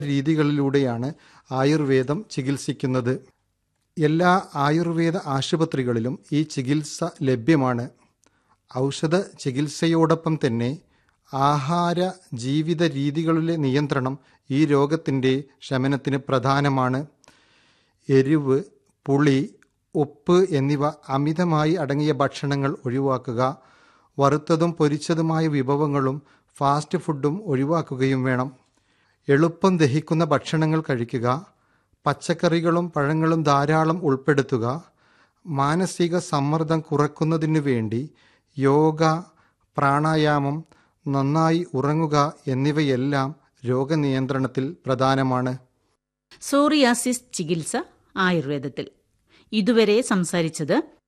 രീതികളിലൂടെയാണ് ആയുർവേദം ചികിത്സിക്കുന്നത്. എല്ലാ ആയുർവേദ ആശുപത്രികളിലും ഈ ചികിത്സ ലഭ്യമാണ്. ഔഷധ ചികിത്സയോടൊപ്പം തന്നെ ആഹാര ജീവിത രീതികളിലെ നിയന്ത്രണം ഈ രോഗത്തിൻ്റെ ശമനത്തിന് പ്രധാനമാണ്. എരിവ്, പുളി, ഉപ്പ് എന്നിവ അമിതമായി അടങ്ങിയ ഭക്ഷണങ്ങൾ ഒഴിവാക്കുക. വറുത്തതും പൊരിച്ചതുമായ വിഭവങ്ങളും ഫാസ്റ്റ് ഫുഡും ഒഴിവാക്കുകയും വേണം. എളുപ്പം ദഹിക്കുന്ന ഭക്ഷണങ്ങൾ കഴിക്കുക. പച്ചക്കറികളും പഴങ്ങളും ധാരാളം ഉൾപ്പെടുത്തുക. മാനസിക സമ്മർദ്ദം കുറയ്ക്കുന്നതിനു വേണ്ടി യോഗ, പ്രാണായാമം, നന്നായി ഉറങ്ങുക എന്നിവയെല്ലാം രോഗനിയന്ത്രണത്തിൽ പ്രധാനമാണ്. സോറിയാസിസ് ചികിത്സ ആയുർവേദത്തിൽ ഇതുവരെ സംസാരിച്ചത്